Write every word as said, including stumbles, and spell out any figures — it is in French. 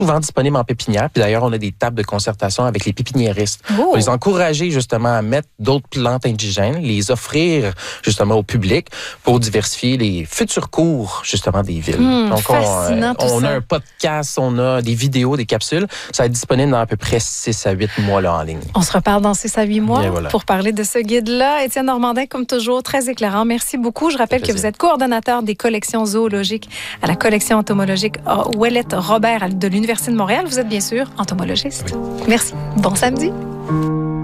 souvent disponibles en pépinière. Puis d'ailleurs, on a des tables de concertation avec les pépiniéristes. Oh. Pour les encourager justement à mettre d'autres plantes indigènes, les offrir justement au public pour diversifier les futurs cours justement des villes. Mmh, Donc, on, fascinant, tout on ça. a un podcast, on a des vidéos, des capsules. Ça va être disponible dans à peu près six à huit mois là, en ligne. On se reparle dans six à huit mois Voilà. pour parler de ce guide-là. Étienne Normandin, comme toujours, très éclairant. Merci beaucoup. Je rappelle que vous êtes coordonnateur des collections zoologiques à la collection entomologique Ouellette Robert de l'Université de Montréal. Vous êtes bien sûr entomologiste. Oui. Merci. Bon samedi.